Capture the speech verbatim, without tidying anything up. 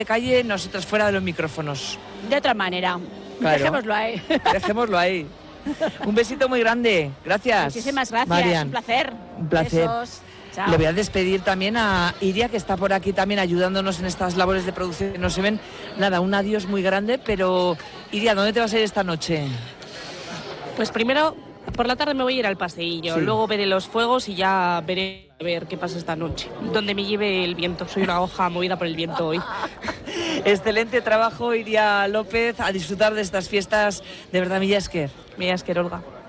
de calle, nosotros fuera de los micrófonos. De otra manera. Claro. Dejémoslo ahí. Dejémoslo ahí. Un besito muy grande. Gracias. Muchísimas gracias. Marian. Un placer. Un placer. Besos. Chao. Le voy a despedir también a Iria, que está por aquí también ayudándonos en estas labores de producción que no se ven. Nada, un adiós muy grande, pero Iria, ¿dónde te vas a ir esta noche? Pues primero, por la tarde me voy a ir al paseillo, Sí. luego veré los fuegos y ya veré a ver qué pasa esta noche, donde me lleve el viento. Soy una hoja movida por el viento hoy. Excelente trabajo, Iria López, a disfrutar de estas fiestas. De verdad, Milla Esker. Mira, es que Olga.